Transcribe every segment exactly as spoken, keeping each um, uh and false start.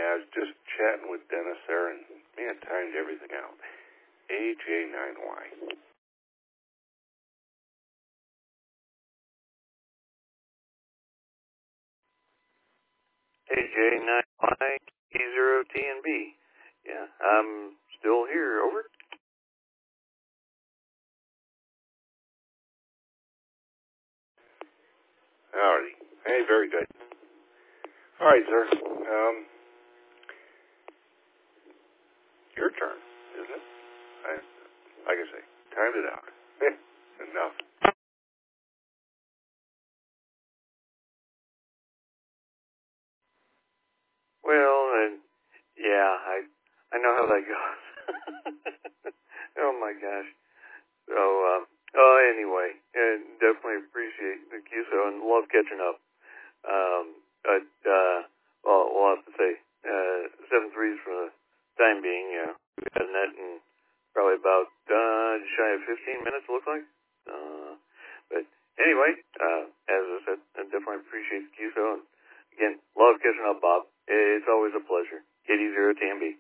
I was just chatting with Dennis there, and man, timed everything out. A J nine Y. A J nine Y E zero T N B. Yeah, I'm still here. Over. Alrighty. Hey, very good. All right, sir. Um, your turn, isn't it? I, like I say, timed it out. Enough. Well, and yeah, I I know how that goes. Oh my gosh. So, um, oh, anyway, and definitely appreciate the Q S O and love catching up. Um, but uh, well, we'll have to say uh, seven threes for the time being. Yeah, we had that in probably about uh, just shy of fifteen minutes. It looks like. Uh, but anyway, uh, as I said, I definitely appreciate the Q S O. And again, love catching up, Bob. It's always a pleasure. K D zero T M B.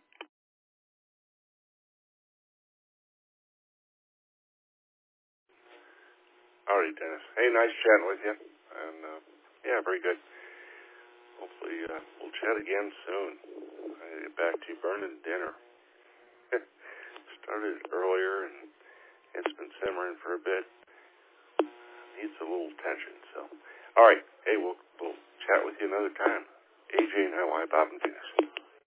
All right, Dennis. Hey, nice chatting with you. And, uh, yeah, very good. Hopefully uh, we'll chat again soon. I get back to burning dinner. Started earlier, and it's been simmering for a bit. Needs a little tension, so. All right. Hey, we'll, we'll chat with you another time. A J and I, Bob and Dennis.